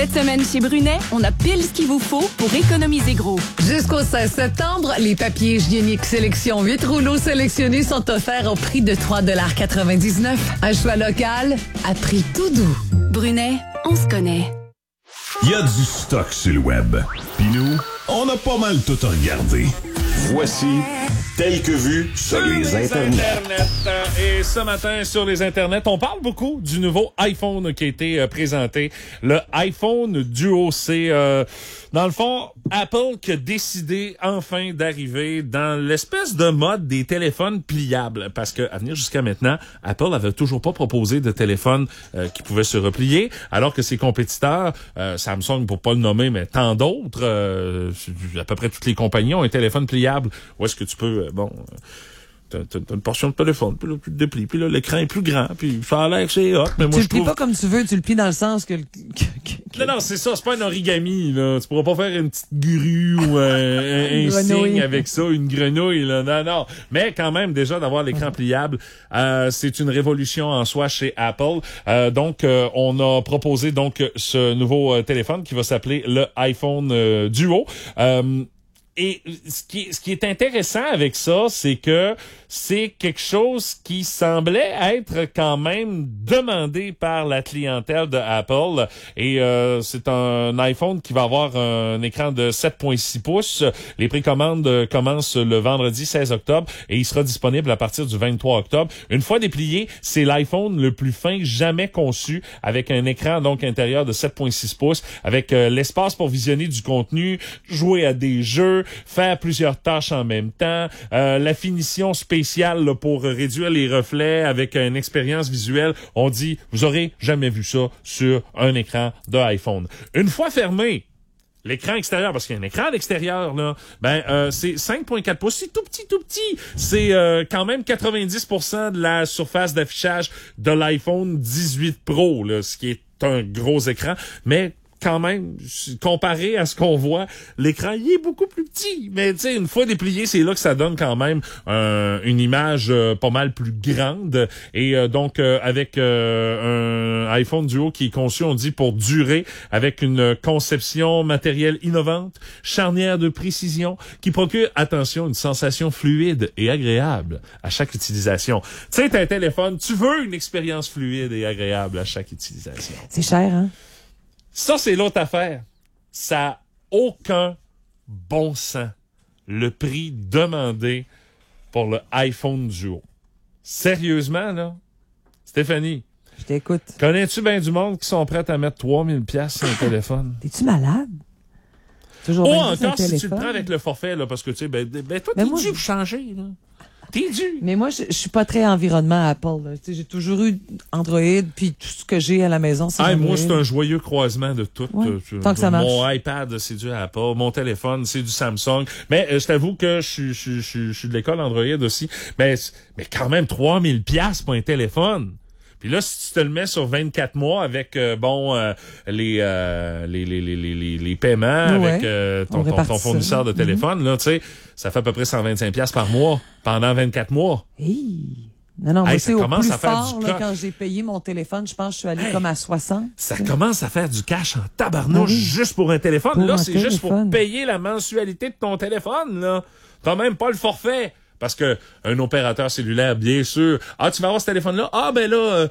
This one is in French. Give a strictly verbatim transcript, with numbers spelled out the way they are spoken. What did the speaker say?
Cette semaine chez Brunet, on a pile ce qu'il vous faut pour économiser gros. Jusqu'au seize septembre, les papiers hygiéniques sélection huit rouleaux sélectionnés sont offerts au prix de trois dollars quatre-vingt-dix-neuf. Un choix local à prix tout doux. Brunet, on se connaît. Il y a du stock sur le web. Puis nous, on a pas mal tout regardé. Voici Tel que vu sur, sur les, les internets. internets. Et ce matin, sur les internets, on parle beaucoup du nouveau iPhone qui a été euh, présenté. Le iPhone Duo, c'est... Euh, dans le fond, Apple qui a décidé enfin d'arriver dans l'espèce de mode des téléphones pliables. Parce que à venir jusqu'à maintenant, Apple avait toujours pas proposé de téléphone euh, qui pouvait se replier, alors que ses compétiteurs, euh, Samsung pour pas le nommer, mais tant d'autres, euh, à peu près toutes les compagnies ont un téléphone pliable. Où est-ce que tu peux, euh, bon... Euh, T'as, t'as une portion de téléphone, puis là, tu te déplies, puis là, l'écran est plus grand, puis ça a l'air que c'est hot, mais moi, tu je le plies trouve... pas comme tu veux, tu le plies dans le sens que... que, que... Non, non, c'est ça, c'est pas un origami, là. Tu pourras pas faire une petite grue ou un, un, un signe avec ça, une grenouille, là. Non, non. Mais quand même, déjà, d'avoir l'écran pliable, euh, c'est une révolution en soi chez Apple. Euh, donc, euh, on a proposé, donc, ce nouveau euh, téléphone qui va s'appeler le iPhone euh, Duo. Euh, Et ce qui, ce qui est intéressant avec ça, c'est que c'est quelque chose qui semblait être quand même demandé par la clientèle de Apple. Et euh, c'est un iPhone qui va avoir un écran de sept virgule six pouces. Les précommandes commencent le vendredi seize octobre et il sera disponible à partir du vingt-trois octobre. Une fois déplié, c'est l'iPhone le plus fin jamais conçu, avec un écran donc intérieur de sept virgule six pouces, avec euh, l'espace pour visionner du contenu, jouer à des jeux, faire plusieurs tâches en même temps, euh, la finition spéciale là, pour réduire les reflets avec une expérience visuelle. On dit, vous aurez jamais vu ça sur un écran de iPhone. Une fois fermé, l'écran extérieur, parce qu'il y a un écran à l'extérieur, là, ben euh, c'est cinq virgule quatre pouces, c'est tout petit, tout petit. C'est euh, quand même quatre-vingt-dix pour cent de la surface d'affichage de l'iPhone dix-huit Pro, là, ce qui est un gros écran, mais quand même, comparé à ce qu'on voit, l'écran, il est beaucoup plus petit. Mais tu sais, une fois déplié, c'est là que ça donne quand même euh, une image euh, pas mal plus grande. Et euh, donc, euh, avec euh, un iPhone Duo qui est conçu, on dit, pour durer, avec une conception matérielle innovante, charnière de précision, qui procure, attention, une sensation fluide et agréable à chaque utilisation. Tu sais, t'as un téléphone, tu veux une expérience fluide et agréable à chaque utilisation. C'est cher, hein? Ça, c'est l'autre affaire. Ça n'a aucun bon sens. Le prix demandé pour le iPhone Duo. Sérieusement, là? Stéphanie. Je t'écoute. Connais-tu bien du monde qui sont prêts à mettre trois mille dollars sur un téléphone? T'es-tu malade? Toujours oh, encore si téléphone? Tu le prends avec le forfait, là, parce que, tu sais, ben, ben toi, t'es dû pour changer, là. T'es dû. Mais moi, je, je suis pas très environnement Apple. Là. J'ai toujours eu Android, puis tout ce que j'ai à la maison, c'est ah, Android. Moi, c'est un joyeux croisement de tout. Ouais, euh, tant que ça marche. Mon iPad, c'est du Apple. Mon téléphone, c'est du Samsung. Mais euh, je t'avoue que je suis je, je, je suis de l'école Android aussi. Mais, mais quand même, trois mille dollars pour un téléphone. Puis là, si tu te le mets sur vingt-quatre mois avec, euh, bon, euh, les, euh, les, les, les, les, les paiements, ouais. avec euh, ton, ton, ton fournisseur ça. de téléphone, mm-hmm. là, tu sais, ça fait à peu près cent vingt-cinq dollars par mois pendant vingt-quatre mois. Hey. Non, non, hey, moi, c'est au plus à faire fort, là, quand j'ai payé mon téléphone, je pense que je suis allée hey, comme à soixante. Ça t'sais. Commence à faire du cash en tabarnouche oui. juste pour un téléphone. Pour là, c'est téléphone. Juste pour payer la mensualité de ton téléphone, là. T'as même pas le forfait. Parce que un opérateur cellulaire, bien sûr, ah, tu vas avoir ce téléphone-là, ah, ben là, euh,